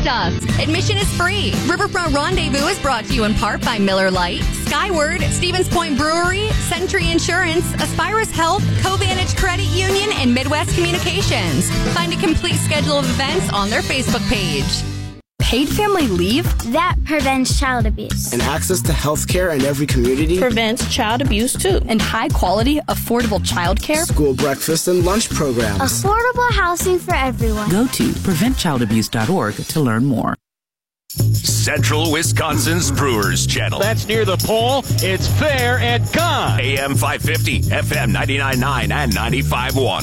Contact us. Admission is free. Riverfront Rendezvous is brought to you in part by Miller Lite, Skyward, Stevens Point Brewery, Century Insurance, Aspirus Health, Covantage Credit Union, and Midwest Communications. Find a complete schedule of events on their Facebook page. Paid family leave? That prevents child abuse. And access to health care in every community Prevents child abuse, too. And high-quality, affordable child care? School breakfast and lunch programs. Affordable housing for everyone. Go to preventchildabuse.org to learn more. Central Wisconsin's Brewers Channel. That's near the pole. It's fair and gone. AM 550, FM 99.9 and 95.1.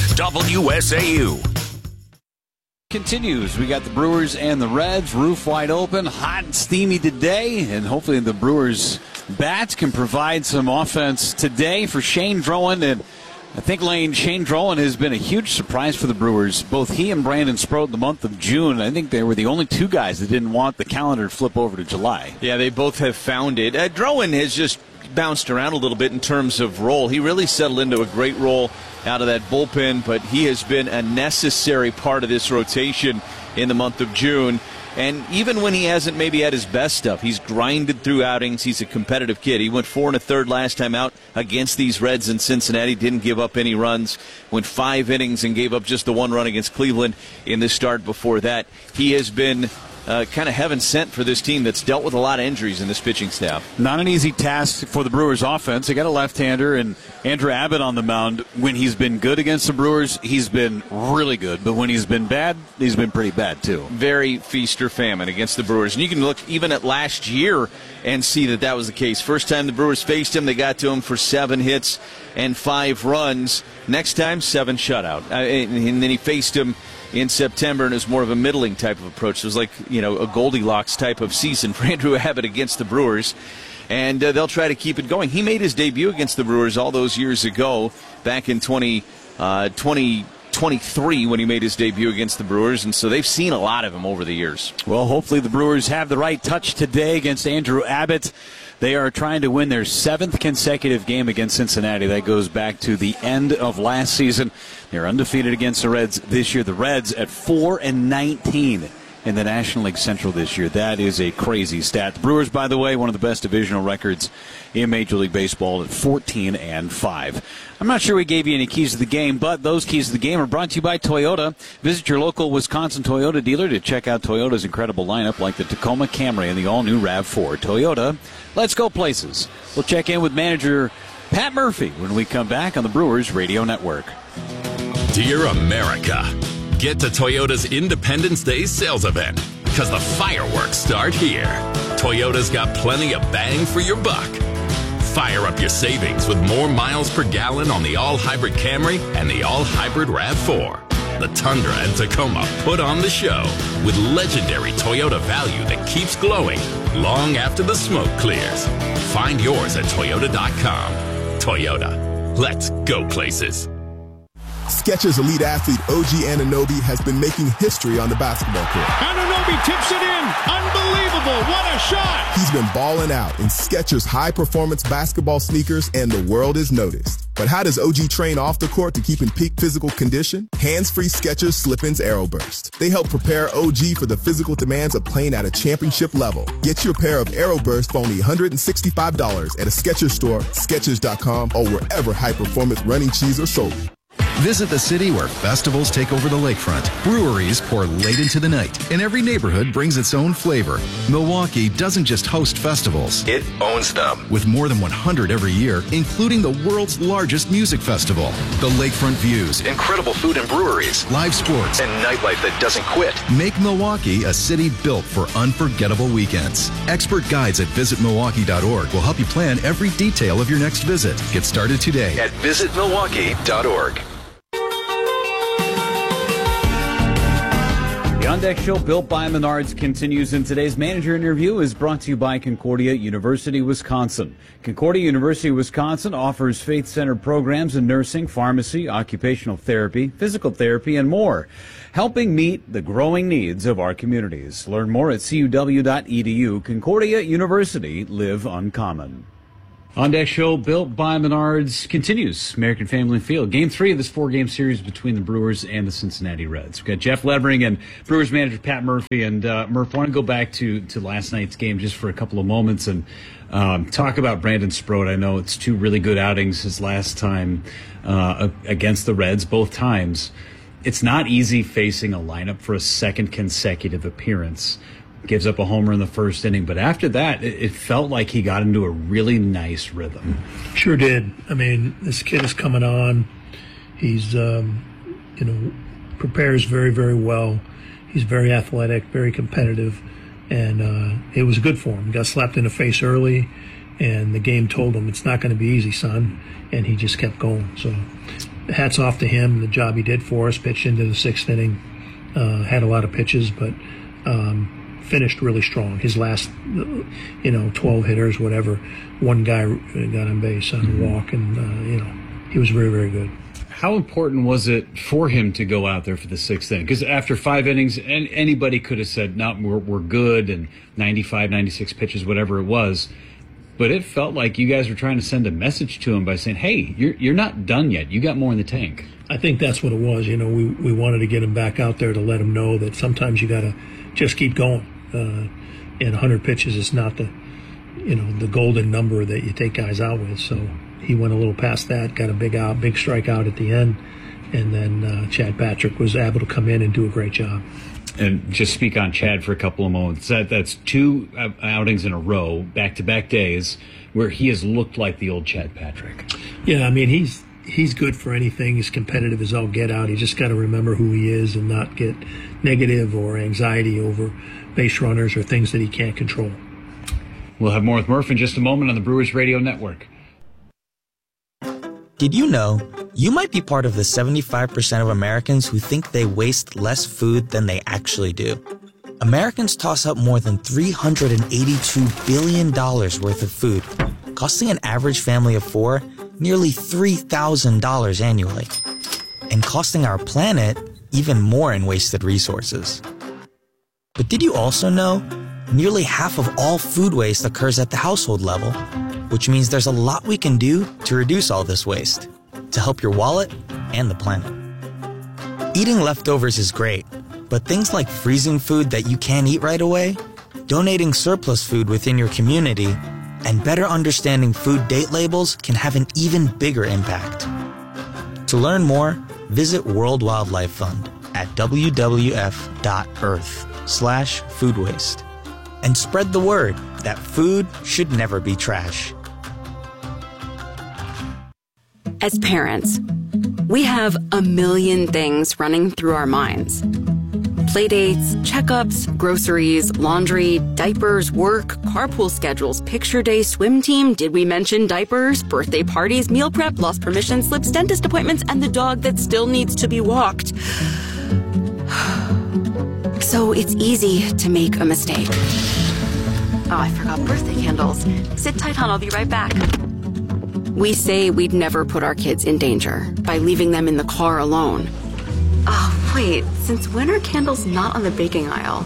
WSAU. Continues. We got the Brewers and the Reds, roof wide open, hot and steamy today, and hopefully the Brewers bats can provide some offense today for Shane Drowan. And I think, Lane, Shane Drowan has been a huge surprise for the Brewers. Both he and Brandon Sproat the month of June, I think they were the only two guys that didn't want the calendar to flip over to July. Yeah, they both have found it. Drowan has just bounced around a little bit in terms of role. He really settled into a great role out of that bullpen, but he has been a necessary part of this rotation in the month of June. And even when he hasn't maybe had his best stuff, he's grinded through outings. He's a competitive kid. He went 4 1/3 last time out against these Reds in Cincinnati. Didn't give up any runs. Went 5 innings and gave up just the 1 run against Cleveland in the start before that. He has been kind of heaven sent for this team that's dealt with a lot of injuries in this pitching staff. Not an easy task for the Brewers offense. They got a left-hander and Andrew Abbott on the mound. When he's been good against the Brewers, he's been really good. But when he's been bad, he's been pretty bad too. Very feast or famine against the Brewers. And you can look even at last year and see that that was the case. First time the Brewers faced him, they got to him for 7 hits and 5 runs. Next time, 7 shutout. And then he faced him in September, and it was more of a middling type of approach. It was like, a Goldilocks type of season for Andrew Abbott against the Brewers. And they'll try to keep it going. He made his debut against the Brewers all those years ago, back in 2023 when he made his debut against the Brewers, and so they've seen a lot of him over the years. Well, hopefully the Brewers have the right touch today against Andrew Abbott. They are trying to win their 7th consecutive game against Cincinnati. That goes back to the end of last season. They're undefeated against the Reds this year. The Reds at 4-19 in the National League Central this year. That is a crazy stat. The Brewers, by the way, one of the best divisional records in Major League Baseball at 14-5. I'm not sure we gave you any keys to the game, but those keys to the game are brought to you by Toyota. Visit your local Wisconsin Toyota dealer to check out Toyota's incredible lineup like the Tacoma Camry and the all-new RAV4. Toyota, let's go places. We'll check in with manager Pat Murphy when we come back on the Brewers Radio Network. Dear America, get to Toyota's Independence Day sales event because the fireworks start here. Toyota's got plenty of bang for your buck. Fire up your savings with more miles per gallon on the all-hybrid Camry and the all-hybrid RAV4. The Tundra and Tacoma put on the show with legendary Toyota value that keeps glowing long after the smoke clears. Find yours at Toyota.com. Toyota, let's go places. Skechers elite athlete OG Anunoby has been making history on the basketball court. Anunoby tips it in. Unbelievable. What a shot. He's been balling out in Skechers high-performance basketball sneakers, and the world has noticed. But how does OG train off the court to keep in peak physical condition? Hands-free Skechers Slip-ins Aeroburst. They help prepare OG for the physical demands of playing at a championship level. Get your pair of Aeroburst for only $165 at a Skechers store, Skechers.com, or wherever high-performance running shoes are sold. Visit the city where festivals take over the lakefront. Breweries pour late into the night, and every neighborhood brings its own flavor. Milwaukee doesn't just host festivals. It owns them. With more than 100 every year, including the world's largest music festival. The lakefront views, Incredible food and breweries, live sports, and nightlife that doesn't quit. make Milwaukee a city built for unforgettable weekends. Expert guides at visitmilwaukee.org will help you plan every detail of your next visit. Get started today At visitmilwaukee.org. The On Deck Show, built by Menards, continues, and today's manager interview is brought to you by Concordia University, Wisconsin. Concordia University, Wisconsin offers faith-centered programs in nursing, pharmacy, occupational therapy, physical therapy, and more, helping meet the growing needs of our communities. Learn more at cuw.edu. Concordia University, live uncommon. On Deck Show, built by Menards, continues American Family Field. Game 3 of this 4-game series between the Brewers and the Cincinnati Reds. We've got Jeff Levering and Brewers manager Pat Murphy. And Murph, I want to go back to last night's game just for a couple of moments and talk about Brandon Sproat. I know it's 2 really good outings his last time against the Reds, both times. It's not easy facing a lineup for a second consecutive appearance. Gives up a homer in the first inning, but after that, it felt like he got into a really nice rhythm. Sure did. I mean, this kid is coming on. He's, prepares very, very well. He's very athletic, very competitive, and it was good for him. He got slapped in the face early, and the game told him it's not going to be easy, son, and he just kept going. So hats off to him, the job he did for us, pitched into the 6th inning, had a lot of pitches, but finished really strong. His last, 12 hitters, whatever, one guy got on base on a walk, and, he was very, very good. How important was it for him to go out there for the 6th inning? Because after 5 innings, anybody could have said, no, we're good, and 95, 96 pitches, whatever it was. But it felt like you guys were trying to send a message to him by saying, hey, you're not done yet. You got more in the tank. I think that's what it was. We wanted to get him back out there to let him know that sometimes you got to just keep going. And 100 pitches is not the golden number that you take guys out with. So he went a little past that, got a big strikeout at the end, and then Chad Patrick was able to come in and do a great job. And just speak on Chad for a couple of moments. That's 2 outings in a row, back-to-back days, where he has looked like the old Chad Patrick. Yeah, I mean, he's good for anything. He's competitive as all get out. He just got to remember who he is and not get negative or anxiety over base runners or things that he can't control. We'll have more with Murph in just a moment on the Brewers Radio Network. Did you know you might be part of the 75% of Americans who think they waste less food than they actually do? Americans toss up more than $382 billion worth of food, costing an average family of 4 nearly $3,000 annually, and costing our planet even more in wasted resources. But did you also know nearly half of all food waste occurs at the household level, which means there's a lot we can do to reduce all this waste, to help your wallet and the planet. Eating leftovers is great, but things like freezing food that you can't eat right away, donating surplus food within your community, and better understanding food date labels can have an even bigger impact. To learn more, visit World Wildlife Fund at wwf.earth/food waste. And spread the word that food should never be trash. As parents, we have a million things running through our minds. Playdates, checkups, groceries, laundry, diapers, work, carpool schedules, picture day, swim team, did we mention diapers, birthday parties, meal prep, lost permission slips, dentist appointments, and the dog that still needs to be walked. So it's easy to make a mistake. Oh, I forgot birthday candles. Sit tight, hon, I'll be right back. We say we'd never put our kids in danger by leaving them in the car alone. Oh, wait, since when are candles not on the baking aisle?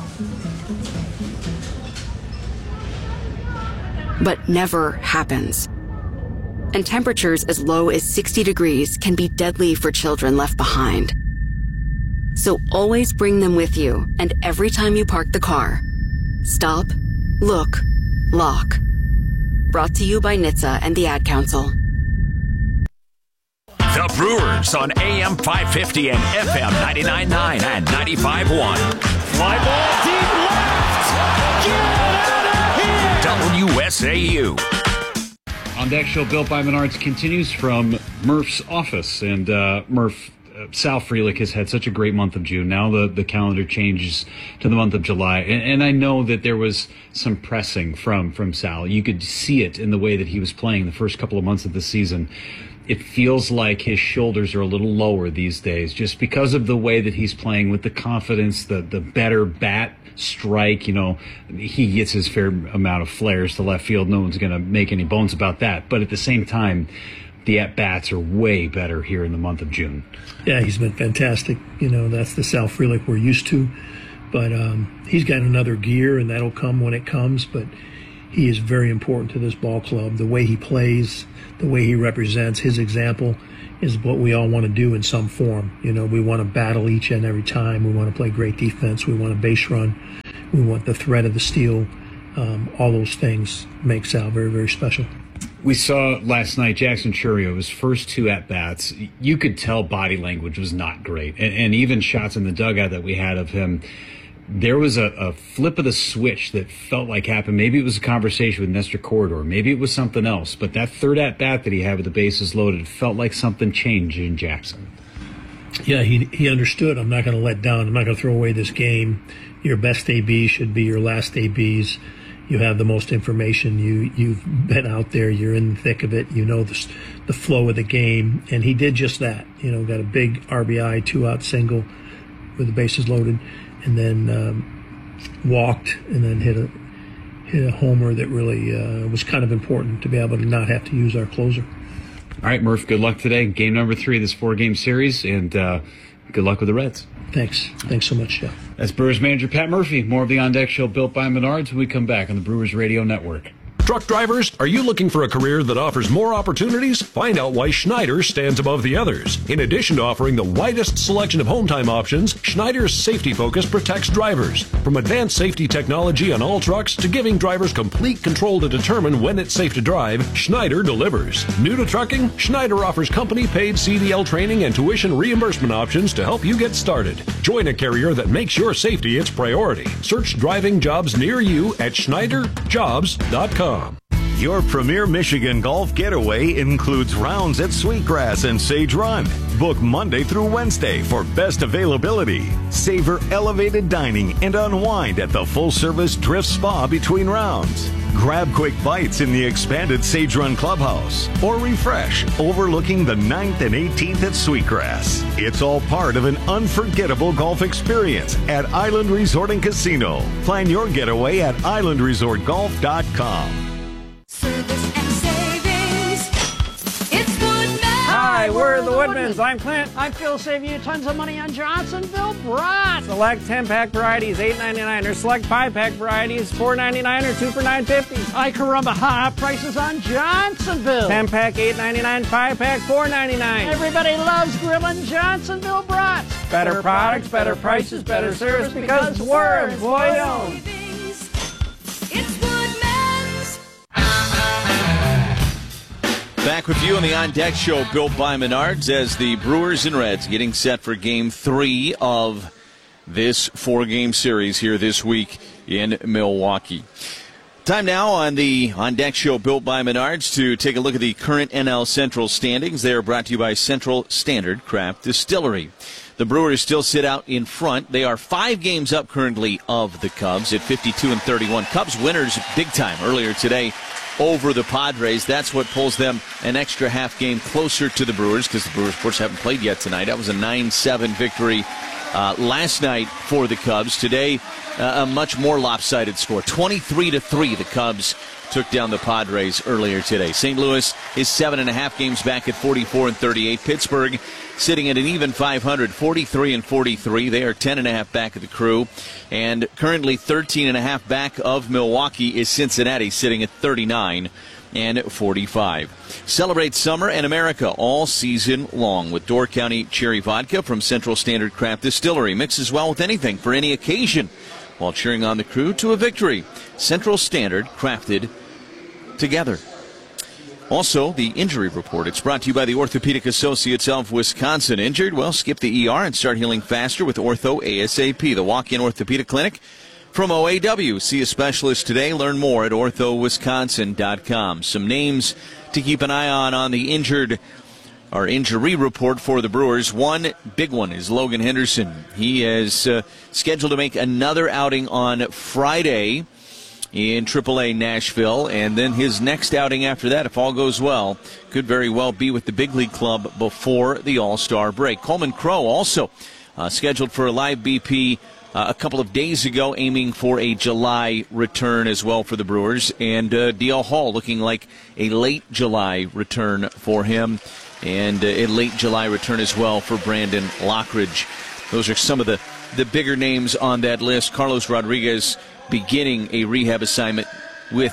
But never happens. And temperatures as low as 60 degrees can be deadly for children left behind. So always bring them with you, and every time you park the car, stop, look, lock. Brought to you by NHTSA and the Ad Council. The Brewers on AM 550 and FM 99.9 and 95.1. Fly ball deep left. Get out of here. WSAU. On Deck Show, built by Menards, continues from Murph's office. And Murph, Sal Frelick has had such a great month of June. Now the calendar changes to the month of July. And I know that there was some pressing from Sal. You could see it in the way that he was playing the first couple of months of the season. It feels like his shoulders are a little lower these days just because of the way that he's playing with the confidence, the better bat strike. He gets his fair amount of flares to left field. No one's going to make any bones about that. But at the same time, the at-bats are way better here in the month of June. Yeah, he's been fantastic. That's the Sal Frelick we're used to. But he's got another gear, and that'll come when it comes. But he is very important to this ball club. The way he plays, the way he represents, his example is what we all want to do in some form. You know, we want to battle each and every time. We want to play great defense. We want a base run. We want the threat of the steal. All those things make Sal very, very special. We saw last night Jackson Chourio, his first 2 at-bats. You could tell body language was not great. And even shots in the dugout that we had of him, there was a flip of the switch that felt like happened. Maybe it was a conversation with Nestor Corridor. Maybe it was something else. But that third at-bat that he had with the bases loaded felt like something changed in Jackson. Yeah, he understood. I'm not going to let down. I'm not going to throw away this game. Your best AB should be your last ABs. You have the most information. You've been out there. You're in the thick of it. You know the flow of the game. And he did just that. You know, got a big RBI, 2-out single with the bases loaded, and then walked and then hit a homer that really was kind of important to be able to not have to use our closer. All right, Murph, good luck today. Game number 3 of this 4-game series, and good luck with the Reds. Thanks so much, Jeff. That's Brewers manager Pat Murphy. More of the On Deck Show built by Menards when we come back on the Brewers Radio Network. Truck drivers, are you looking for a career that offers more opportunities? Find out why Schneider stands above the others. In addition to offering the widest selection of home time options, Schneider's safety focus protects drivers. From advanced safety technology on all trucks to giving drivers complete control to determine when it's safe to drive, Schneider delivers. New to trucking, Schneider offers company-paid CDL training and tuition reimbursement options to help you get started. Join a carrier that makes your safety its priority. Search driving jobs near you at SchneiderJobs.com. Your premier Michigan golf getaway includes rounds at Sweetgrass and Sage Run. Book Monday through Wednesday for best availability. Savor elevated dining and unwind at the full-service Drift Spa between rounds. Grab quick bites in the expanded Sage Run Clubhouse or refresh overlooking the 9th and 18th at Sweetgrass. It's all part of an unforgettable golf experience at Island Resort and Casino. Plan your getaway at islandresortgolf.com. Service and savings. It's Woodman. Hi, we're the Woodmans. I'm Clint. I feel save you tons of money on Johnsonville brats. Select 10-pack varieties, $8.99, or select 5-pack varieties, $4.99, or 2 for $9.50. Ay caramba, hot prices on Johnsonville. 10-pack, $8.99, 5-pack, $4.99. Everybody loves grilling Johnsonville brats. Better products, better prices, better service, because we're employee-owned. Back with you on the On Deck Show, built by Menards, as the Brewers and Reds getting set for Game 3 of this 4-game series here this week in Milwaukee. Time now on the On Deck Show, built by Menards, to take a look at the current NL Central standings. They are brought to you by Central Standard Craft Distillery. The Brewers still sit out in front. They are 5 games up currently of the Cubs at 52-31. Cubs winners big time earlier today over the Padres. That's what pulls them an extra half game closer to the Brewers, because the Brewers, of course, haven't played yet tonight. That was a 9-7 victory last night for the Cubs. Today, a much more lopsided score. 23-3, the Cubs took down the Padres earlier today. St. Louis is 7.5 games back at 44-38. Pittsburgh sitting at an even 500, 43-43. They are 10.5 back of the Crew. And currently 13.5 back of Milwaukee is Cincinnati, sitting at 39-45. Celebrate summer and America all season long with Door County Cherry Vodka from Central Standard Craft Distillery. Mixes well with anything for any occasion while cheering on the Crew to a victory. Central Standard, crafted together. Also, the injury report. It's brought to you by the Orthopedic Associates of Wisconsin. Injured? Well, skip the ER and start healing faster with Ortho ASAP, the walk-in orthopedic clinic from OAW. See a specialist today. Learn more at orthowisconsin.com. Some names to keep an eye on the injury report for the Brewers. One big one is Logan Henderson. He is scheduled to make another outing on Friday in AAA Nashville, and then his next outing after that, if all goes well, could very well be with the big league club before the All-Star break. Coleman Crow also scheduled for a live BP a couple of days ago, aiming for a July return as well for the Brewers, and D.L. Hall looking like a late July return for him, and a late July return as well for Brandon Lockridge. Those are some of the bigger names on that list. Carlos Rodriguez beginning a rehab assignment with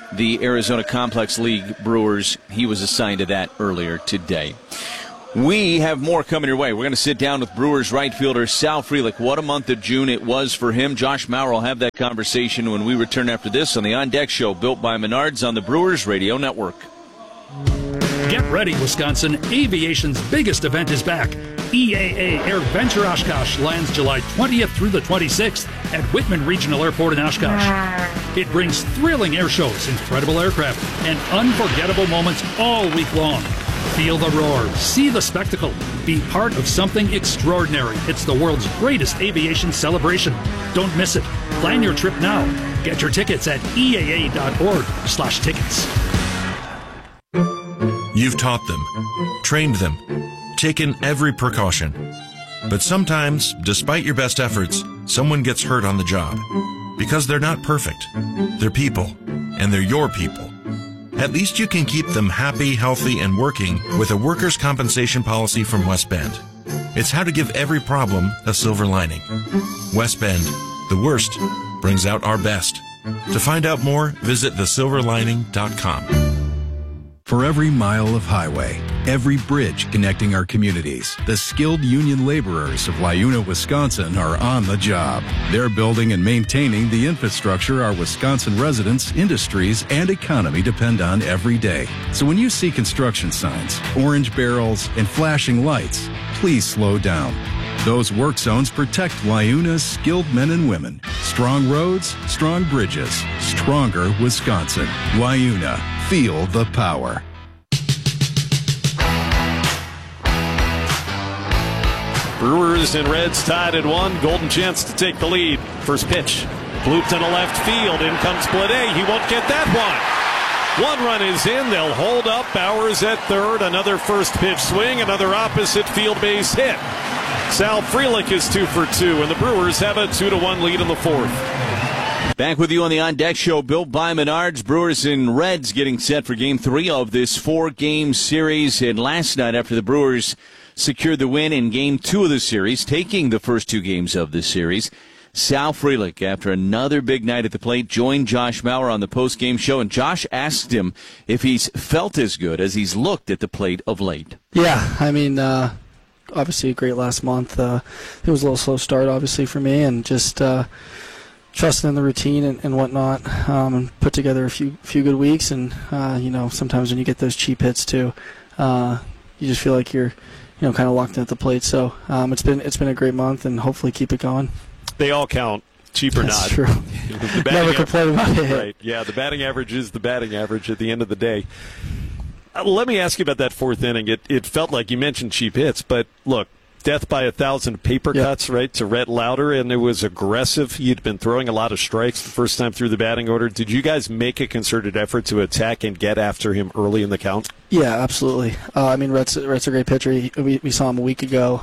the Arizona Complex League Brewers. He was assigned to that earlier today. We have more coming your way. We're going to sit down with Brewers right fielder Sal Frelick. What a month of June it was for him. Josh Maurer will have that conversation when we return after this on the On Deck Show, built by Menards on the Brewers Radio Network. Get ready, Wisconsin. Aviation's biggest event is back. EAA AirVenture Oshkosh lands July 20th through the 26th at Whitman Regional Airport in Oshkosh. It brings thrilling air shows, incredible aircraft, and unforgettable moments all week long. Feel the roar, see the spectacle, be part of something extraordinary. It's the world's greatest aviation celebration. Don't miss it. Plan your trip now. Get your tickets at eaa.org/tickets. You've taught them, trained them, taken every precaution. But sometimes, despite your best efforts, someone gets hurt on the job. Because they're not perfect. They're people, and they're your people. At least you can keep them happy, healthy, and working with a workers' compensation policy from West Bend. It's how to give every problem a silver lining. West Bend, the worst brings out our best. To find out more, visit thesilverlining.com. For every mile of highway, every bridge connecting our communities, the skilled union laborers of Wayuna, Wisconsin are on the job. They're building and maintaining the infrastructure our Wisconsin residents, industries, and economy depend on every day. So when you see construction signs, orange barrels, and flashing lights, please slow down. Those work zones protect Wayuna's skilled men and women. Strong roads, strong bridges, stronger Wisconsin. Wayuna, feel the power. Brewers and Reds tied at 1. Golden chance to take the lead. First pitch. Blooped in the left field. In comes Blade. He won't get that one. One run is in. They'll hold up. Bowers at third. Another first pitch swing. Another opposite field base hit. Sal Frelick is 2 for 2, and the Brewers have a 2-1 lead in the fourth. Back with you on the On Deck Show, built by Menards. Brewers and Reds getting set for Game 3 of this 4-game series. And last night, after the Brewers secured the win in Game 2 of the series, taking the first 2 games of the series, Sal Frelick, after another big night at the plate, joined Josh Maurer on the post-game show. And Josh asked him if he's felt as good as he's looked at the plate of late. Yeah, I mean, obviously a great last month. It was a little slow start, obviously, for me, and just trusting in the routine and whatnot, and put together a few good weeks. And sometimes when you get those cheap hits too, you just feel like you're kind of locked in at the plate. So it's been a great month, and hopefully keep it going. They all count, cheap or That's not. True. Never complain about it. Right? Yeah, the batting average is the batting average at the end of the day. Let me ask you about that fourth inning. It felt like you mentioned cheap hits, but look, death by 1,000 paper cuts, right, to Rhett Lauder, and it was aggressive. You'd been throwing a lot of strikes the first time through the batting order. Did you guys make a concerted effort to attack and get after him early in the count? Yeah, absolutely. Rhett's a great pitcher. We saw him a week ago,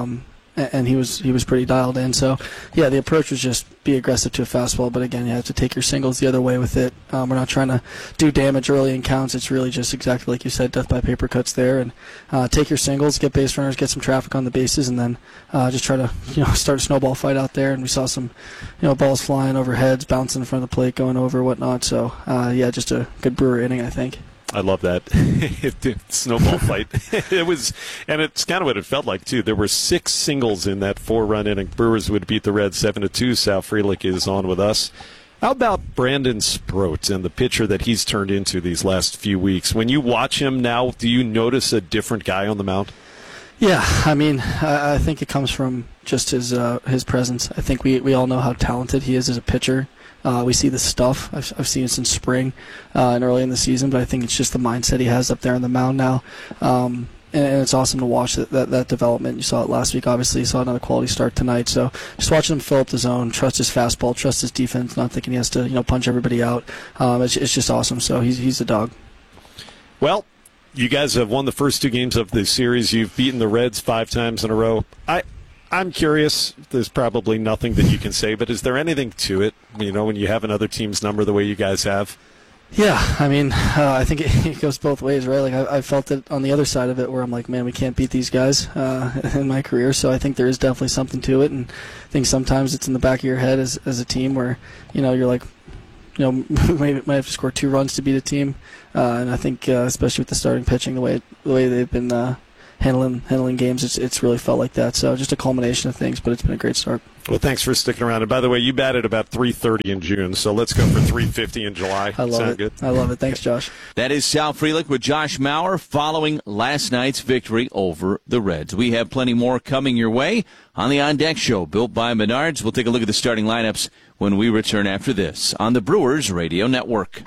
and he was pretty dialed in. So, yeah, the approach was just be aggressive to a fastball, but again, you have to take your singles the other way with it. We're not trying to do damage early in counts. It's really just exactly like you said, death by paper cuts there, and take your singles, get base runners, get some traffic on the bases, and then just try to start a snowball fight out there. And we saw some balls flying over heads, bouncing in front of the plate, going over, whatnot. So just a good Brewer inning, I think. I love that snowball fight. It was, and it's kind of what it felt like too. There were 6 singles in that 4-run inning. Brewers would beat the Reds 7-2. Sal Frelick is on with us. How about Brandon Sproat and the pitcher that he's turned into these last few weeks? When you watch him now, do you notice a different guy on the mound? Yeah, I think it comes from just his presence. I think we all know how talented he is as a pitcher. We see the stuff. I've seen it since spring and early in the season, but I think it's just the mindset he has up there on the mound now. And it's awesome to watch that development. You saw it last week, obviously. You saw another quality start tonight. So just watching him fill up the zone, trust his fastball, trust his defense, not thinking he has to punch everybody out. It's just awesome. So he's a dog. Well, you guys have won the first 2 games of the series. You've beaten the Reds 5 times in a row. I'm curious, there's probably nothing that you can say, but is there anything to it, when you have another team's number the way you guys have? Yeah, I think it goes both ways, right? Like I felt it on the other side of it where I'm like, man, we can't beat these guys in my career, so I think there is definitely something to it, and I think sometimes it's in the back of your head as a team where, you're like, might have to score 2 runs to beat a team. And I think, especially with the starting pitching, the way they've been handling games, it's really felt like that. So just a culmination of things, but it's been a great start. Well, thanks for sticking around. And by the way, you batted about .330 in June, so let's go for .350 in July. I love Sound it. good? I love it. Thanks, Josh. That is Sal Frelick with Josh Mauer following last night's victory over the Reds. We have plenty more coming your way on the On Deck Show, built by Menards. We'll take a look at the starting lineups when we return after this on the Brewers Radio Network.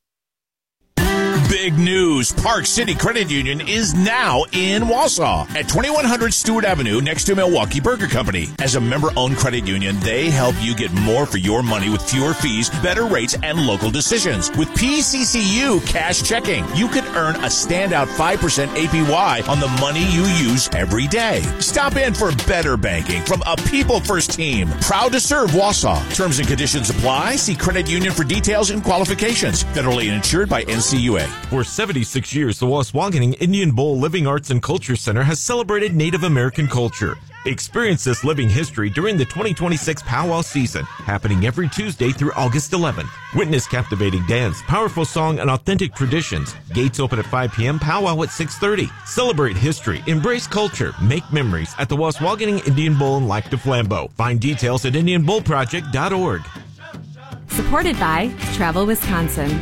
Big news. Park City Credit Union is now in Wausau at 2100 Stewart Avenue next to Milwaukee Burger Company. As a member-owned credit union, they help you get more for your money with fewer fees, better rates, and local decisions. With PCCU Cash Checking, you could earn a standout 5% APY on the money you use every day. Stop in for better banking from a people-first team. Proud to serve Wausau. Terms and conditions apply. See credit union for details and qualifications. Federally insured by NCUA. For 76 years, the Waswaganing Indian Bowl Living Arts and Culture Center has celebrated Native American culture. Experience this living history during the 2026 Powwow season, happening every Tuesday through August 11th. Witness captivating dance, powerful song, and authentic traditions. Gates open at 5 p.m., powwow at 6:30. Celebrate history, embrace culture, make memories at the Waswaganing Indian Bowl in Lac du Flambeau. Find details at IndianBowlProject.org. Supported by Travel Wisconsin.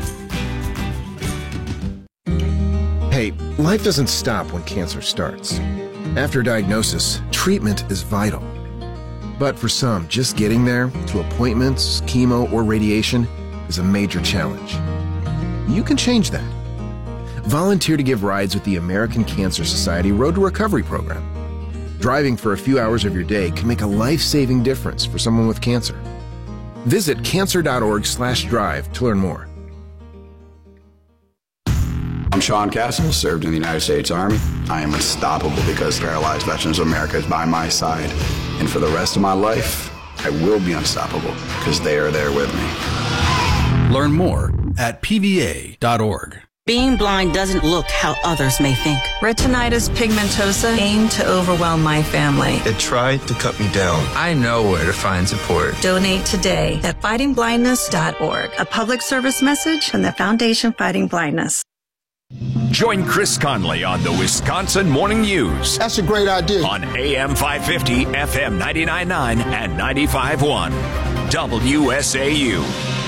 Hey, life doesn't stop when cancer starts. After diagnosis, treatment is vital. But for some, just getting there, to appointments, chemo, or radiation, is a major challenge. You can change that. Volunteer to give rides with the American Cancer Society Road to Recovery program. Driving for a few hours of your day can make a life-saving difference for someone with cancer. Visit cancer.org/drive to learn more. I'm Sean Castle, served in the United States Army. I am unstoppable because Paralyzed Veterans of America is by my side. And for the rest of my life, I will be unstoppable because they are there with me. Learn more at pva.org. Being blind doesn't look how others may think. Retinitis pigmentosa aimed to overwhelm my family. It tried to cut me down. I know where to find support. Donate today at fightingblindness.org. A public service message from the Foundation Fighting Blindness. Join Chris Conley on the Wisconsin Morning News. That's a great idea. On AM 550, FM 99.9, and 95.1. WSAU.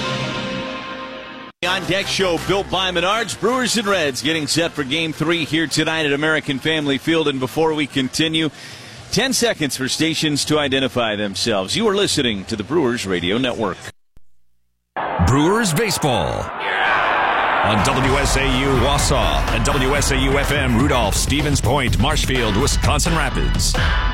The On Deck Show, built by Menards. Brewers and Reds getting set for Game 3 here tonight at American Family Field. And before we continue, 10 seconds for stations to identify themselves. You are listening to the Brewers Radio Network. Brewers Baseball. On WSAU Wausau and WSAU FM Rudolph, Stevens Point, Marshfield, Wisconsin Rapids.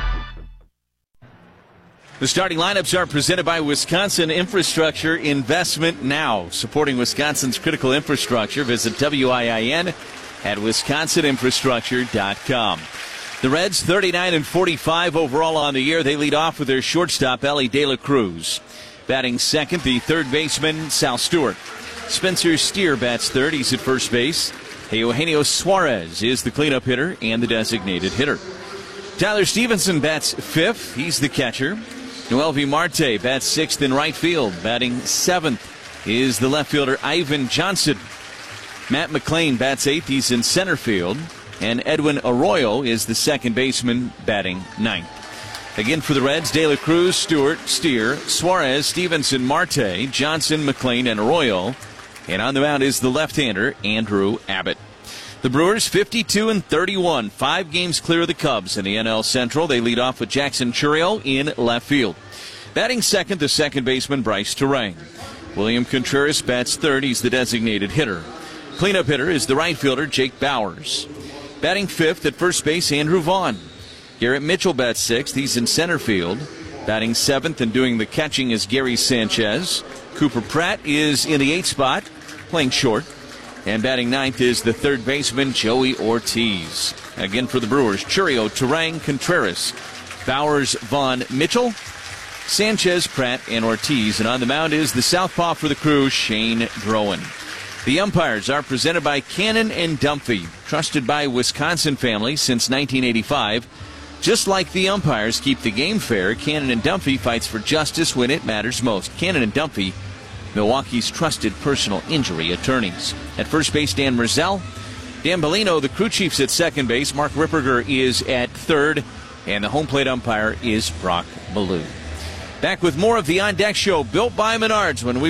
The starting lineups are presented by Wisconsin Infrastructure Investment Now. Supporting Wisconsin's critical infrastructure, visit WIIN at wisconsininfrastructure.com. The Reds 39-45 overall on the year. They lead off with their shortstop, Ellie De La Cruz. Batting second, the third baseman, Sal Stewart. Spencer Steer bats third. He's at first base. Eugenio Suarez is the cleanup hitter and the designated hitter. Tyler Stevenson bats fifth. He's the catcher. Noel V. Marte bats sixth in right field. Batting seventh is the left fielder Ivan Johnson. Matt McLean bats eighth. He's in center field. And Edwin Arroyo is the second baseman, batting ninth. Again for the Reds, De La Cruz, Stewart, Steer, Suarez, Stevenson, Marte, Johnson, McLean, and Arroyo. And on the mound is the left-hander, Andrew Abbott. The Brewers 52-31, 5 games clear of the Cubs in the NL Central. They lead off with Jackson Chourio in left field. Batting second, the second baseman, Bryce Terang. William Contreras bats third. He's the designated hitter. Cleanup hitter is the right fielder, Jake Bowers. Batting fifth at first base, Andrew Vaughn. Garrett Mitchell bats sixth. He's in center field. Batting seventh and doing the catching is Gary Sanchez. Cooper Pratt is in the 8th spot, playing short. And batting ninth is the third baseman, Joey Ortiz. Again for the Brewers, Chourio, Terang, Contreras, Bowers, Vaughn, Mitchell, Sanchez, Pratt, and Ortiz. And on the mound is the southpaw for the Crew, Shane Drowan. The umpires are presented by Cannon and Dumphy, trusted by Wisconsin families since 1985. Just like the umpires keep the game fair, Cannon and Dumphy fights for justice when it matters most. Cannon and Dumphy, Milwaukee's trusted personal injury attorneys. At first base, Dan Murzel. Dan Bellino, the crew chief's at second base. Mark Ripperger is at third. And the home plate umpire is Brock Ballou. Back with more of the On Deck Show, built by Menards, when we